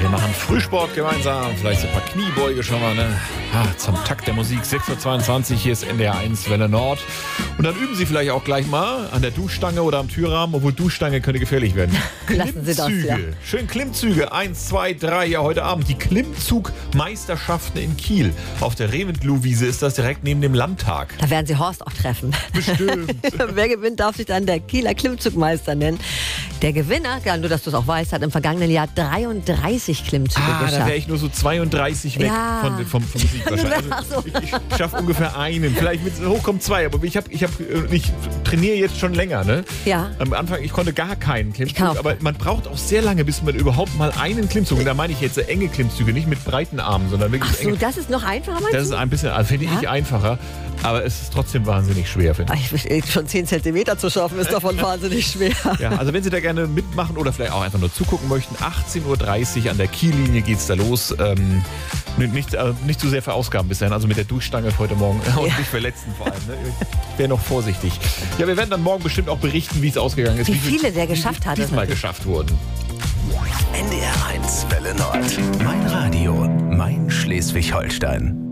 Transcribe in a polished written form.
Wir machen Frühsport gemeinsam, vielleicht so ein paar Kniebeuge schon mal, ne? Zum Takt der Musik, 6.22 Uhr, hier ist NDR 1 Welle Nord. Und dann üben Sie vielleicht auch gleich mal an der Duschstange oder am Türrahmen, obwohl Duschstange könnte gefährlich werden. Lassen Sie das, ja. Schön Klimmzüge, 1, 2, 3, ja heute Abend. Die Klimmzugmeisterschaften in Kiel. Auf der Reventlow-Wiese ist das direkt neben dem Landtag. Da werden Sie Horst auch treffen. Bestimmt. Wer gewinnt, darf sich dann der Kieler Klimmzugmeister nennen. Der Gewinner, ja, nur dass du es auch weißt, hat im vergangenen Jahr 33 Klimmzüge geschafft. Da wäre ich nur so 32 weg vom Sieg wahrscheinlich. Also, ich schaffe ungefähr einen, vielleicht mit hochkommt 2, aber ich trainiere jetzt schon länger, ne? Ja. Am Anfang, ich konnte gar keinen Klimmzug, aber man braucht auch sehr lange, bis man überhaupt mal einen Klimmzug, und da meine ich jetzt enge Klimmzüge, nicht mit breiten Armen, sondern wirklich enge. Das ist noch einfacher, meinst du? Das ist ein bisschen, finde ich einfacher, aber es ist trotzdem wahnsinnig schwer, finde ich. Schon 10 Zentimeter zu schaffen, ist davon wahnsinnig schwer. Ja, also wenn Sie da gerne mitmachen oder vielleicht auch einfach nur zugucken möchten, 18.30 Uhr an der Kiellinie geht's da los. Nicht zu sehr verausgaben bis dahin, also mit der Duschstange heute Morgen und nicht verletzen vor allem. Ne? Wäre noch vorsichtig. Ja, wir werden dann morgen bestimmt auch berichten, wie es ausgegangen ist. Wie viele der geschafft hat. Diesmal geschafft wurden. NDR 1 Welle Nord. Mein Radio, mein Schleswig-Holstein.